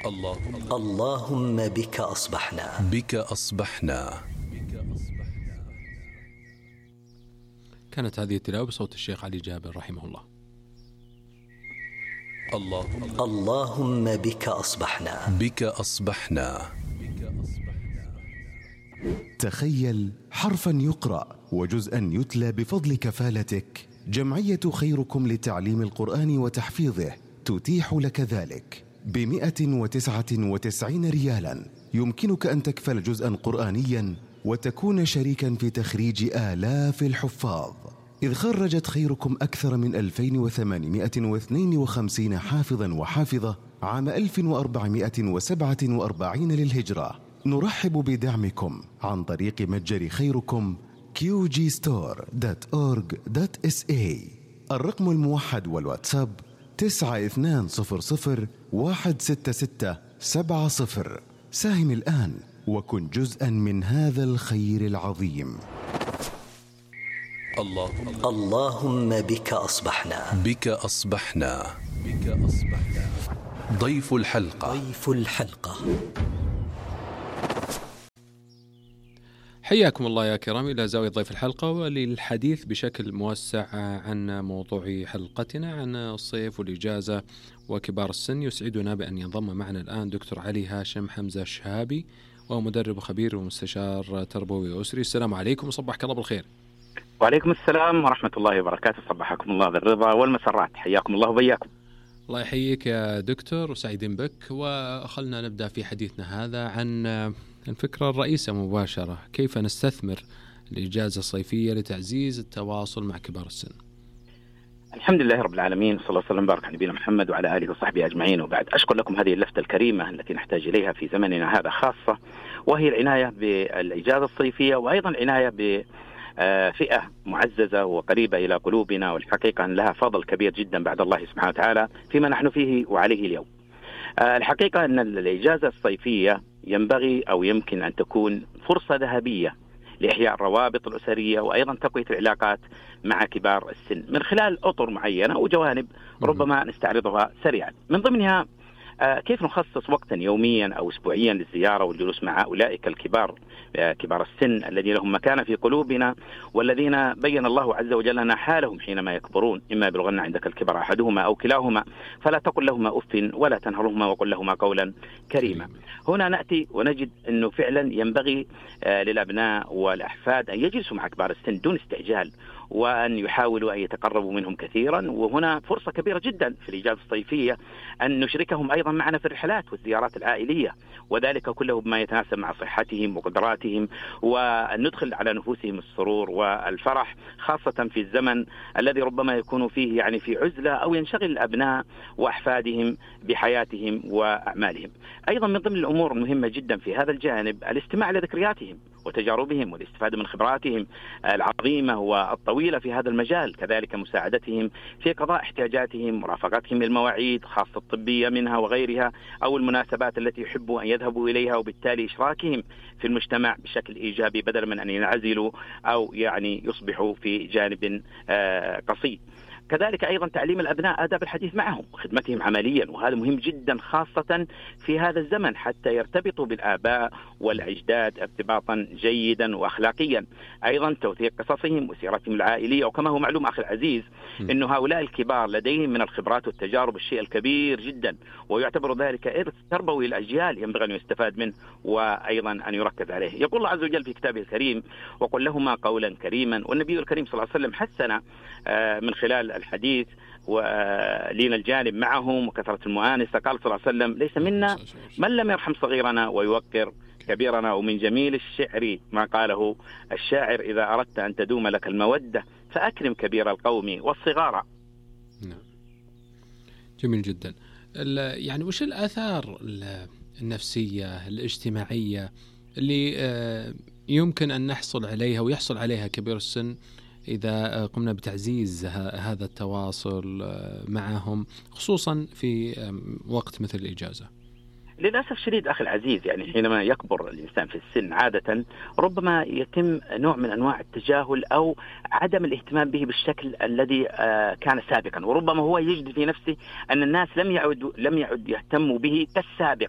اللهم بك أصبحنا. بك أصبحنا. كانت هذه التلاوة بصوت الشيخ علي جابر رحمه الله. اللهم بك أصبحنا. بك أصبحنا. تخيل حرفا يقرأ وجزءا يتلى بفضل كفالتك. جمعية خيركم لتعليم القرآن وتحفيظه تتيح لك ذلك ب199 ريالا. يمكنك أن تكفل جزءا قرآنيا وتكون شريكا في تخريج آلاف الحفاظ، إذ خرجت خيركم أكثر من 2852 حافظا وحافظة عام 1447 للهجرة. نرحب بدعمكم عن طريق متجر خيركم qgstore.org.sa. الرقم الموحد والواتساب 9200166770. ساهم الآن وكن جزءا من هذا الخير العظيم. اللهم بك أصبحنا. بك أصبحنا. بك أصبحنا. ضيف الحلقة. حياكم الله يا كرام إلى زاوية ضيف الحلقة، وللحديث بشكل موسع عن موضوع حلقتنا عن الصيف والإجازة وكبار السن. يسعدنا بأن ينضم معنا الآن دكتور علي هاشم حمزة الشهابي، وهو مدرب خبير ومستشار تربوي وأسري. السلام عليكم وصبحك الله بالخير. وعليكم السلام ورحمة الله وبركاته. صبحكم الله بالرضا والمسرات. حياكم الله وبياكم. الله يحييك يا دكتور وسعيدين بك. وخلنا نبدأ في حديثنا هذا عن الفكرة الرئيسة مباشرة: كيف نستثمر الإجازة الصيفية لتعزيز التواصل مع كبار السن. الحمد لله رب العالمين، صلى الله وسلم وبارك على نبينا محمد وعلى آله وصحبه أجمعين، وبعد أشكر لكم هذه اللفتة الكريمة التي نحتاج إليها في زمننا هذا خاصة، وهي العناية بالإجازة الصيفية، وأيضا العناية بفئة معززة وقريبة إلى قلوبنا، والحقيقة أن لها فضل كبير جدا بعد الله سبحانه وتعالى فيما نحن فيه وعليه اليوم. الحقيقة أن الإجازة الصيفية ينبغي أو يمكن أن تكون فرصة ذهبية لإحياء الروابط الأسرية، وأيضا تقوية العلاقات مع كبار السن من خلال أطر معينة وجوانب ربما نستعرضها سريعا. من ضمنها كيف نخصص وقتا يوميا أو أسبوعيا للزيارة والجلوس مع أولئك الكبار، كبار السن الذين لهم مكانة في قلوبنا، والذين بين الله عز وجل لنا حالهم حينما يكبرون: إما يبلغن عندك الكبر أحدهما أو كلاهما فلا تقل لهما أف ولا تنهرهما وقل لهما قولا كريما. هنا نأتي ونجد أنه فعلا ينبغي للأبناء والأحفاد أن يجلسوا مع كبار السن دون استعجال، وأن يحاولوا أن يتقربوا منهم كثيرا. وهنا فرصة كبيرة جدا في الإجازة الصيفية أن نشركهم أيضا معنا في الرحلات والزيارات العائلية، وذلك كله بما يتناسب مع صحتهم وقدراتهم، وأن ندخل على نفوسهم السرور والفرح، خاصة في الزمن الذي ربما يكون فيه يعني في عزلة أو ينشغل الأبناء وأحفادهم بحياتهم وأعمالهم. أيضا من ضمن الأمور المهمة جدا في هذا الجانب الاستماع لذكرياتهم وتجاربهم والاستفادة من خبراتهم العظيمة والطويلة في هذا المجال، كذلك مساعدتهم في قضاء احتياجاتهم، مرافقتهم للمواعيد خاصة الطبية منها وغيرها، أو المناسبات التي يحبوا أن يذهبوا إليها، وبالتالي إشراكهم في المجتمع بشكل إيجابي بدلا من أن ينعزلوا أو يعني يصبحوا في جانب قصير. كذلك أيضا تعليم الأبناء آداب الحديث معهم وخدمتهم عمليا، وهذا مهم جدا خاصة في هذا الزمن حتى يرتبطوا بالآباء والأجداد ارتباطا جيدا وأخلاقيا. أيضا توثيق قصصهم وسيرتهم العائلية، وكما هو معلوم أخي العزيز أن هؤلاء الكبار لديهم من الخبرات والتجارب الشيء الكبير جدا، ويعتبر ذلك إرث تربوي للأجيال ينبغي أن يستفاد منه وأيضا أن يركز عليه. يقول الله عز وجل في كتابه الكريم: وقل لهما قولا كريما. والنبي الكريم صلى الله عليه وسلم حثنا من خلال الحديث ولين الجانب معهم وكثرة المؤانسة. قال صلى الله عليه وسلم: ليس منا من لم يرحم صغيرنا ويوقر كبيرنا. ومن جميل الشعر ما قاله الشاعر: إذا أردت أن تدوم لك المودة فأكرم كبير القوم والصغار. نعم. جميل جدا. يعني وش الآثار النفسية الاجتماعية اللي يمكن أن نحصل عليها ويحصل عليها كبير السن إذا قمنا بتعزيز هذا التواصل معهم، خصوصا في وقت مثل الإجازة؟ للأسف الشديد أخي العزيز، يعني حينما يكبر الإنسان في السن عادة ربما يتم نوع من أنواع التجاهل أو عدم الاهتمام به بالشكل الذي كان سابقا، وربما هو يجد في نفسه أن الناس لم يعد يهتموا به كالسابق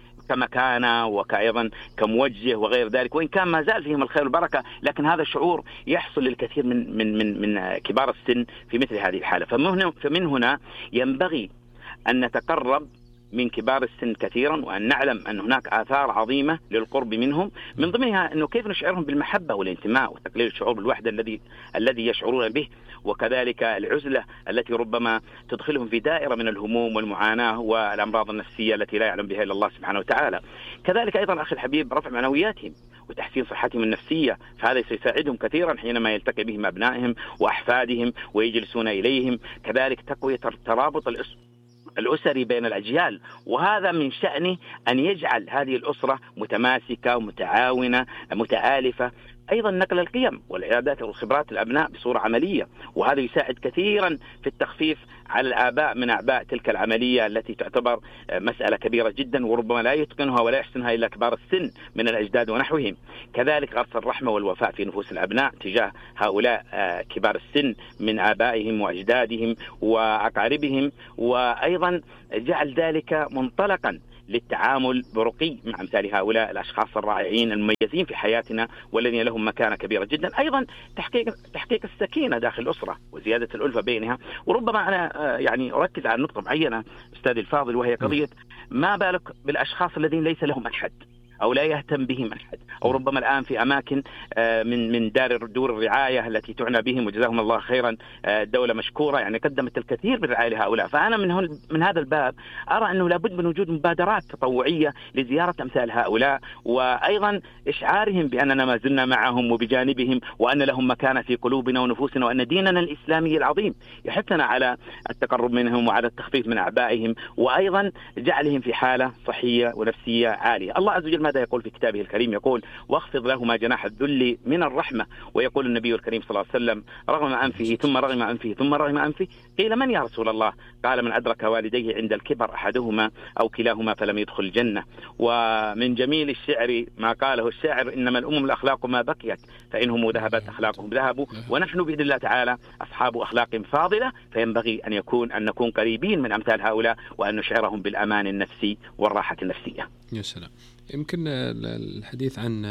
كمكانة وكأيضا كموجه وغير ذلك، وإن كان ما زال فيهم الخير والبركة، لكن هذا الشعور يحصل للكثير من كبار السن في مثل هذه الحالة. فمن هنا ينبغي أن نتقرب من كبار السن كثيرا، وأن نعلم أن هناك آثار عظيمة للقرب منهم، من ضمنها أنه كيف نشعرهم بالمحبة والانتماء وتقليل الشعور بالوحدة الذي يشعرون به، وكذلك العزلة التي ربما تدخلهم في دائرة من الهموم والمعاناة والأمراض النفسية التي لا يعلم بها إلا الله سبحانه وتعالى. كذلك أيضا أخي الحبيب رفع معنوياتهم وتحسين صحتهم النفسية، فهذا سيساعدهم كثيرا حينما يلتقي بهم أبنائهم وأحفادهم ويجلسون إليهم. كذلك تقوية الترابط الأسري بين الأجيال، وهذا من شأنه أن يجعل هذه الأسرة متماسكة ومتعاونة متآلفة. أيضا نقل القيم والعادات والخبرات الأبناء بصورة عملية، وهذا يساعد كثيرا في التخفيف على الآباء من أعباء تلك العملية التي تعتبر مسألة كبيرة جدا، وربما لا يتقنها ولا يحسنها إلا كبار السن من الأجداد ونحوهم. كذلك غرس الرحمة والوفاء في نفوس الأبناء تجاه هؤلاء كبار السن من آبائهم وأجدادهم وأقاربهم، وأيضا جعل ذلك منطلقا للتعامل برقي مع أمثال هؤلاء الأشخاص الرائعين المميزين في حياتنا والذين لهم مكانة كبيرة جدا. أيضا تحقيق السكينة داخل الأسرة وزيادة الألفة بينها. وربما أنا يعني أركز على نقطة معينة أستاذ الفاضل، وهي قضية ما بالك بالأشخاص الذين ليس لهم أحد أو لا يهتم بهم أحد، أو ربما الآن في أماكن من دور الرعاية التي تعنى بهم، وجزاهم الله خيرا الدولة مشكورة، يعني قدمت الكثير بالرعاية لهؤلاء. فأنا من هذا الباب أرى أنه لابد من وجود مبادرات تطوعية لزيارة أمثال هؤلاء، وأيضا إشعارهم بأننا ما زلنا معهم وبجانبهم، وأن لهم مكانة في قلوبنا ونفوسنا، وأن ديننا الإسلامي العظيم يحثنا على التقرب منهم وعلى التخفيف من أعبائهم، وأيضا جعلهم في حالة صحية ونفسية عالية. الله عز وجل ماذا يقول في كتابه الكريم؟ يقول: واخفض لهما جناح الذل من الرحمة. ويقول النبي الكريم صلى الله عليه وسلم: رغم أنفه ثم رغم أنفه ثم رغم أنفه. قيل: من يا رسول الله؟ قال: من أدرك والديه عند الكبر أحدهما أو كلاهما فلم يدخل الجنة. ومن جميل الشعر ما قاله الشاعر: إنما الأمم الأخلاق ما بقيت فإنهم ذهبت أخلاقهم ذهبوا. ونحن بإذن الله تعالى أصحاب أخلاق فاضلة، فينبغي أن نكون قريبين من أمثال هؤلاء، وأن نشعرهم بالأمان النفسي والراحة النفسية. يا سلام. يمكن الحديث عن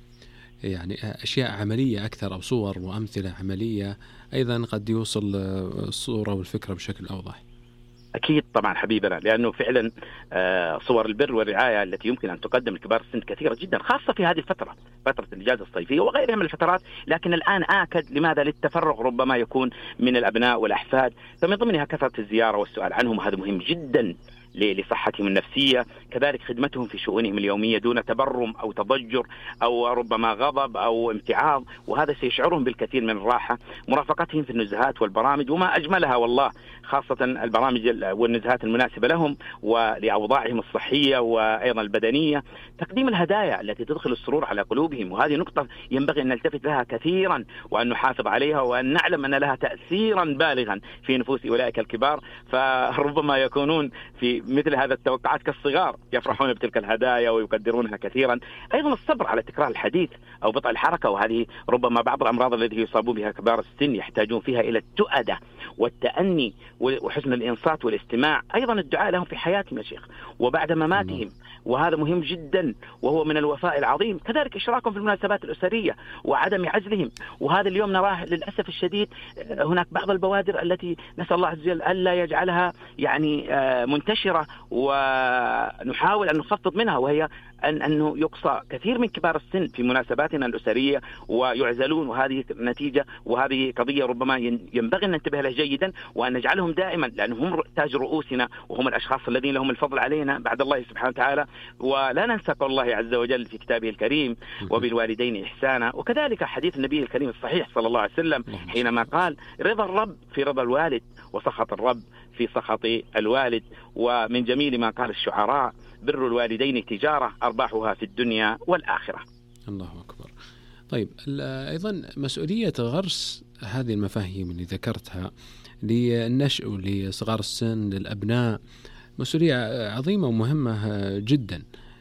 يعني أشياء عملية أكثر أو صور وأمثلة عملية أيضا قد يوصل الصورة والفكرة بشكل أوضح. أكيد طبعا حبيبنا، لأنه فعلا صور البر والرعاية التي يمكن أن تقدم لكبار السن كثيرة جدا، خاصة في هذه الفترة، فترة الإجازة الصيفية وغيرها من الفترات. لكن الآن آكد لماذا؟ للتفرغ ربما يكون من الأبناء والأحفاد، فمن ضمنها كثرة الزيارة والسؤال عنهم، هذا مهم جدا لصحتهم النفسية. كذلك خدمتهم في شؤونهم اليومية دون تبرم أو تضجر أو ربما غضب أو امتعاض، وهذا سيشعرهم بالكثير من الراحة. مرافقتهم في النزهات والبرامج وما أجملها والله، خاصة البرامج والنزهات المناسبة لهم ولأوضاعهم الصحية وأيضا البدنية. تقديم الهدايا التي تدخل السرور على قلوبهم، وهذه نقطة ينبغي أن نلتفت لها كثيرا وأن نحافظ عليها، وأن نعلم أن لها تأثيرا بالغا في نفوس أولئك الكبار، فربما يكونون في مثل هذا التوقعات كالصغار، يفرحون بتلك الهدايا ويقدرونها كثيرا. أيضا الصبر على تكرار الحديث أو بطء الحركة، وهذه ربما بعض الأمراض التي يصابون بها كبار السن يحتاجون فيها إلى التؤدة والتأني وحسن الإنصات والاستماع. أيضا الدعاء لهم في حياتهم يا شيخ وبعد مماتهم، وهذا مهم جدا وهو من الوفاء العظيم. كذلك إشراكهم في المناسبات الأسرية وعدم عزلهم، وهذا اليوم نراه للأسف الشديد هناك بعض البوادر التي نسأل الله عز وجل ألا يجعلها يعني منتشرة، ونحاول أن نخفض منها، وهي أنه يقصى كثير من كبار السن في مناسباتنا الأسرية ويعزلون، وهذه نتيجة وهذه قضية ربما ينبغي أن ننتبه لها جيدا، وأن نجعلهم دائما، لأنهم هم تاج رؤوسنا وهم الأشخاص الذين لهم الفضل علينا بعد الله سبحانه وتعالى. ولا ننسى قول الله عز وجل في كتابه الكريم: وبالوالدين إحسانا. وكذلك حديث النبي الكريم الصحيح صلى الله عليه وسلم حينما قال: رضا الرب في رضا الوالد، وسخط الرب في سخط الوالد. ومن جميل ما قال الشعراء: بر الوالدين تجارة أرباحها في الدنيا والآخرة. الله أكبر. طيب، أيضا مسؤولية غرس هذه المفاهيم اللي ذكرتها للنشء لصغار السن للأبناء مسؤولية عظيمة ومهمة جدا.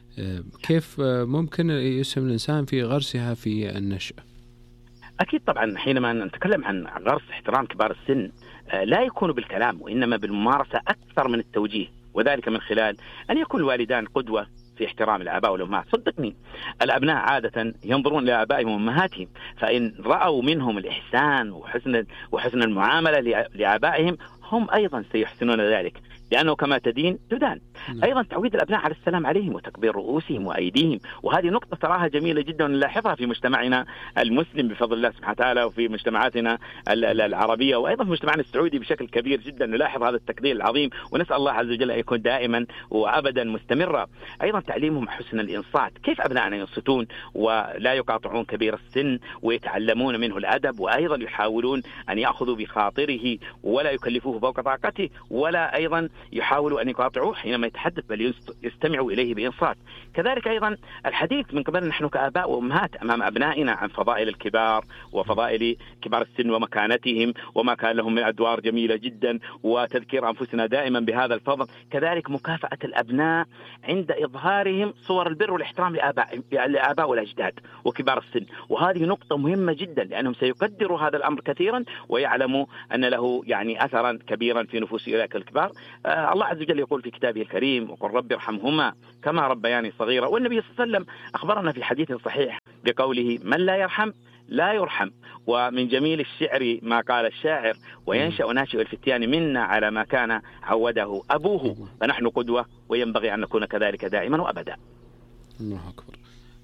كيف ممكن يسهم الإنسان في غرسها في النشأة؟ أكيد طبعا حينما نتكلم عن غرس احترام كبار السن لا يكون بالكلام وإنما بالممارسة أكثر من التوجيه، وذلك من خلال أن يكون الوالدان قدوة في احترام الآباء والأمهات. صدقني الأبناء عادة ينظرون لآبائهم وأمهاتهم، فإن رأوا منهم الإحسان وحسن المعاملة لآبائهم هم أيضا سيحسنون ذلك، لأنه كما تدين تدان. أيضا تعويد الأبناء على السلام عليهم وتكبير رؤوسهم وأيديهم، وهذه نقطة تراها جميلة جدا ونلاحظها في مجتمعنا المسلم بفضل الله سبحانه وتعالى، وفي مجتمعاتنا العربية، وأيضا في مجتمعنا السعودي بشكل كبير جدا نلاحظ هذا التقدير العظيم، ونسأل الله عز وجل أن يكون دائما وأبدا مستمرا. أيضا تعليمهم حسن الإنصات، كيف أبنائنا ينصتون ولا يقاطعون كبير السن ويتعلمون منه الأدب، وأيضا يحاولون أن يأخذوا بخاطره ولا يكلفوه فوق طاقته، ولا أيضا يحاولوا أن يقاطعوه حينما يتحدث بل يستمعوا إليه بإنصات. كذلك أيضا الحديث من قبلنا نحن كآباء وأمهات أمام أبنائنا عن فضائل الكبار وفضائل كبار السن ومكانتهم وما كان لهم من أدوار جميلة جدا، وتذكير أنفسنا دائما بهذا الفضل. كذلك مكافأة الأبناء عند إظهارهم صور البر والاحترام لآباء والأجداد وكبار السن، وهذه نقطة مهمة جدا لأنهم سيقدروا هذا الأمر كثيرا ويعلموا أن له يعني أثرا كبيرا في نفوس أولئك الكبار. الله عز وجل يقول في كتابه الكريم: وقل رب ارحمهما كما ربياني صغيرا. والنبي صلى الله عليه وسلم أخبرنا في حديث صحيح بقوله: من لا يرحم لا يرحم. ومن جميل الشعر ما قال الشاعر: وينشأ ناشئ الفتيان منا على ما كان عوده أبوه، فنحن قدوة وينبغي أن نكون كذلك دائما وأبدا. الله أكبر.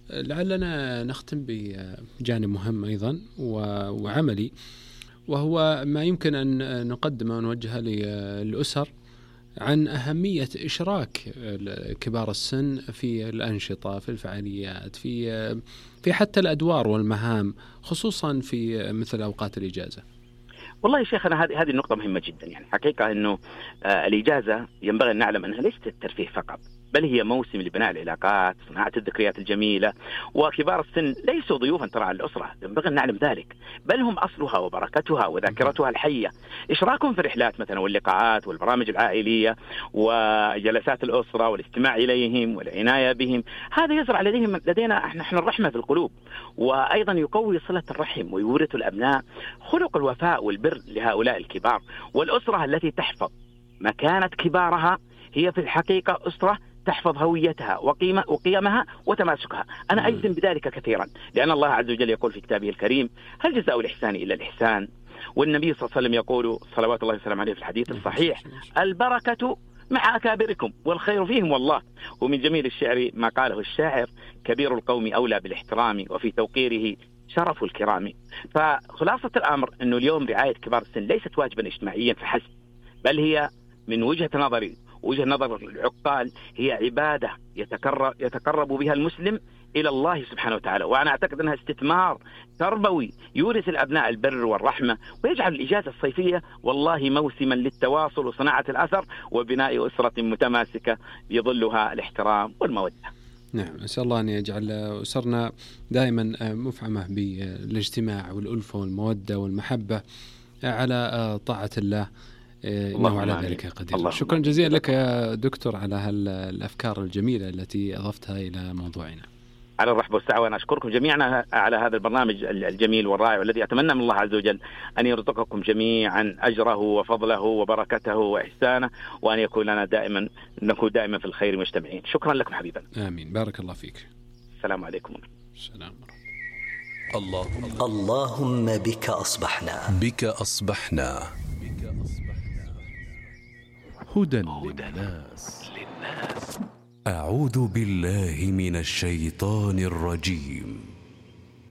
لعلنا نختم بجانب مهم أيضا وعملي، وهو ما يمكن أن نقدمه ونوجهه للأسر عن أهمية إشراك كبار السن في الأنشطة، في الفعاليات، في حتى الأدوار والمهام، خصوصا في مثل أوقات الإجازة. والله يا شيخنا هذه النقطة مهمة جدا. يعني حقيقة أنه الإجازة ينبغي أن نعلم أنها ليست الترفيه فقط، بل هي موسم لبناء العلاقات، صناعة الذكريات الجميلة. وكبار السن ليسوا ضيوفا ترى على الأسرة، ينبغي أن نعلم ذلك، بل هم أصلها وبركتها وذاكرتها الحية. إشراكهم في الرحلات مثلا واللقاءات والبرامج العائلية وجلسات الأسرة والاستماع إليهم والعناية بهم، هذا يزرع لدينا نحن الرحمة في القلوب، وأيضا يقوي صلة الرحم ويورث الأبناء خلق الوفاء والبر لهؤلاء الكبار. والأسرة التي تحفظ مكانة كبارها هي في الحقيقة أسرة تحفظ هويتها وقيمها وتماسكها. أنا أجزم بذلك كثيرا، لأن الله عز وجل يقول في كتابه الكريم: هل جزاء الإحسان إلا الإحسان؟ والنبي صلى الله عليه وسلم يقول صلوات الله وسلامه عليه في الحديث الصحيح: البركة مع أكابركم والخير فيهم والله. ومن جميل الشعر ما قاله الشاعر: كبير القوم أولى بالاحترام وفي توقيره شرف الكرام. فخلاصة الأمر أنه اليوم رعاية كبار السن ليست واجبا اجتماعيا فحسب، بل هي من وجهة نظري وجهة نظر العقال هي عبادة يتقرب بها المسلم إلى الله سبحانه وتعالى. وأنا أعتقد أنها استثمار تربوي يورث الأبناء البر والرحمة، ويجعل الإجازة الصيفية والله موسما للتواصل وصناعة الأثر وبناء أسرة متماسكة يظلها الاحترام والمودة. نعم، أسأل الله أن يجعل أسرنا دائما مفعمة بالاجتماع والألفة والمودة والمحبة على طاعة الله، إنه على ذلك قدير. شكرا جزيلا لك يا دكتور على الأفكار الجميلة التي أضفتها إلى موضوعنا. على الرحب والسعة، وأنا أشكركم جميعا على هذا البرنامج الجميل والرائع، والذي أتمنى من الله عز وجل أن يرزقكم جميعا أجره وفضله وبركته وإحسانه، وأن يكون لنا نكون دائما في الخير مجتمعين. شكرا لكم حبيبا. آمين، بارك الله فيك. السلام عليكم. السلام. اللهم بك أصبحنا. بك أصبحنا. هدى للناس. أعوذ بالله من الشيطان الرجيم.